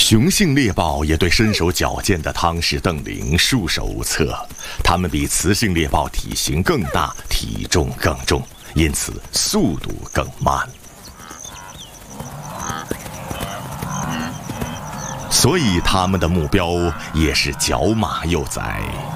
雄性猎豹也对身手矫健的汤氏瞪羚束手无策，它们比雌性猎豹体型更大，体重更重，因此速度更慢。所以它们的目标也是角马幼崽。